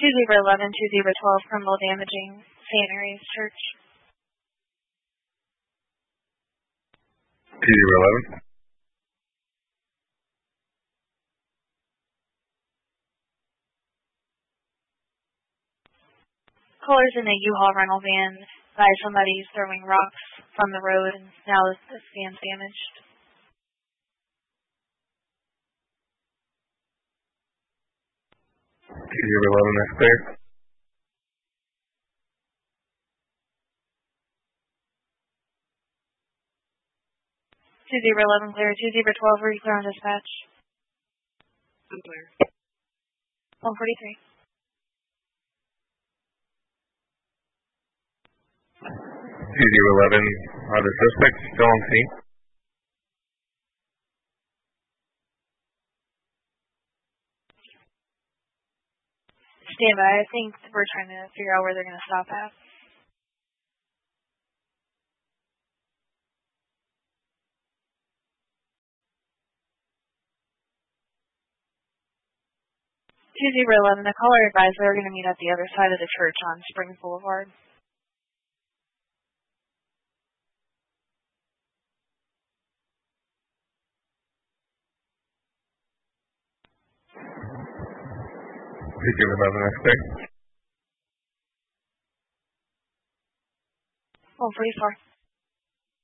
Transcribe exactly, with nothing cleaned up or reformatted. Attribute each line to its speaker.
Speaker 1: two zero eleven, two zero twelve, criminal damaging Saint Mary's Church.
Speaker 2: two zero eleven.
Speaker 1: Callers in a U-Haul rental van by somebody throwing rocks from the road, and now the van's damaged.
Speaker 2: two zero eleven, that's clear.
Speaker 1: two zero eleven clear. two zero twelve, are you clear on dispatch?
Speaker 3: I'm clear.
Speaker 1: one forty-three.
Speaker 2: two zero eleven, are the suspects still on scene?
Speaker 1: Stand by. I think we're trying to figure out where they're going to stop at. two zero eleven, the caller advised they were going to meet at the other side of the church on Springs Boulevard.
Speaker 2: two zero eleven, that's clear.
Speaker 1: one forty-four.